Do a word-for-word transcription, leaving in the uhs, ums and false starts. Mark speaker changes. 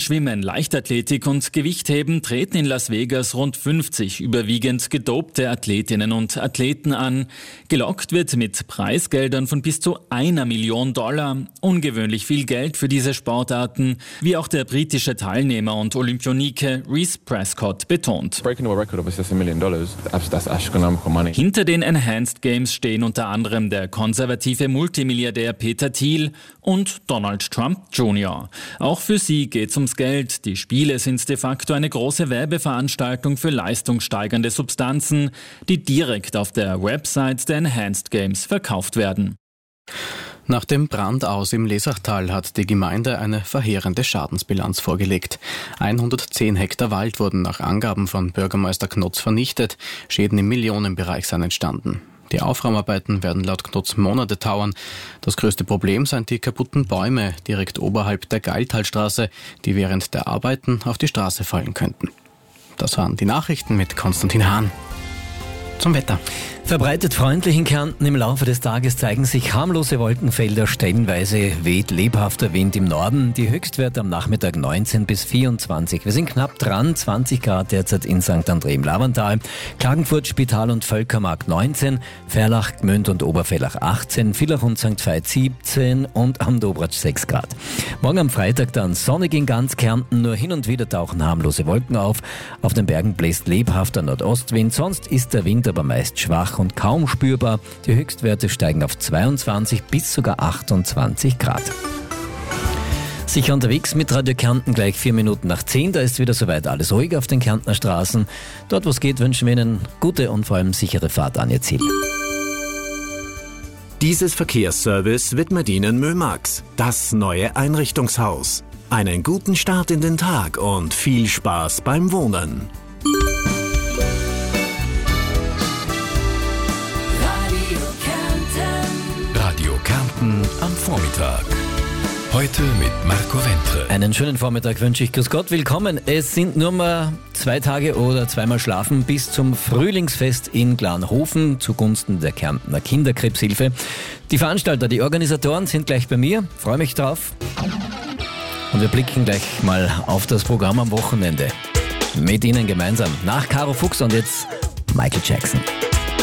Speaker 1: Schwimmen, Leichtathletik und Gewichtheben treten in Las Vegas rund fünfzig überwiegend gedopte Athletinnen und Athleten an. Gelockt wird mit Preisgeldern von bis zu einer Million Dollar. Ungewöhnlich viel Geld für diese Sportarten, wie auch der britische Teilnehmer und Olympionike Reece Prescott betont.
Speaker 2: Breaking a record obviously that's a million dollars. That's astronomical money.
Speaker 1: Hinter den Enhanced Games stehen unter anderem der konservative Multimilliardär Peter Thiel und Donald Trump Junior Auch für sie geht's ums Geld. Die Spiele sind de facto eine große Werbeveranstaltung für leistungssteigernde Substanzen, die direkt auf der Website der Enhanced Games verkauft werden.
Speaker 3: Nach dem Brandaus im Lesachtal hat die Gemeinde eine verheerende Schadensbilanz vorgelegt. hundertzehn Hektar Wald wurden nach Angaben von Bürgermeister Knotz vernichtet. Schäden im Millionenbereich sind entstanden. Die Aufräumarbeiten werden laut Knotz Monate dauern. Das größte Problem sind die kaputten Bäume direkt oberhalb der Geiltalstraße, die während der Arbeiten auf die Straße fallen könnten. Das waren die Nachrichten mit Konstantin Hahn. Zum Wetter.
Speaker 4: Verbreitet freundlich in Kärnten. Im Laufe des Tages zeigen sich harmlose Wolkenfelder. Stellenweise weht lebhafter Wind im Norden. Die Höchstwerte am Nachmittag neunzehn bis vierundzwanzig. Wir sind knapp dran, zwanzig Grad derzeit in Sankt André im Lavantal. Klagenfurt, Spital und Völkermark neunzehn. Ferlach, Gmünd und Oberfellach achtzehn. Villach und Sankt Veit siebzehn und am Dobratsch sechs Grad. Morgen am Freitag dann sonnig in ganz Kärnten. Nur hin und wieder tauchen harmlose Wolken auf. Auf den Bergen bläst lebhafter Nordostwind. Sonst ist der Wind aber meist schwach und kaum spürbar. Die Höchstwerte steigen auf zweiundzwanzig bis sogar achtundzwanzig Grad. Sicher unterwegs mit Radio Kärnten gleich vier Minuten nach zehn. Da ist wieder soweit alles ruhig auf den Kärntner Straßen. Dort, wo es geht, wünschen wir Ihnen gute und vor allem sichere Fahrt an Ihr Ziel.
Speaker 5: Dieses Verkehrsservice widmet Ihnen Mömax, das neue Einrichtungshaus. Einen guten Start in den Tag und viel Spaß beim Wohnen.
Speaker 6: Radio Kärnten am Vormittag. Heute mit Marco Wentre.
Speaker 4: Einen schönen Vormittag wünsche ich. Grüß Gott, willkommen. Es sind nur mal zwei Tage oder zweimal schlafen bis zum Frühlingsfest in Glanhofen zugunsten der Kärntner Kinderkrebshilfe. Die Veranstalter, die Organisatoren sind gleich bei mir. Freue mich drauf. Und wir blicken gleich mal auf das Programm am Wochenende. Mit Ihnen gemeinsam. Nach Caro Fuchs und jetzt Michael Jackson.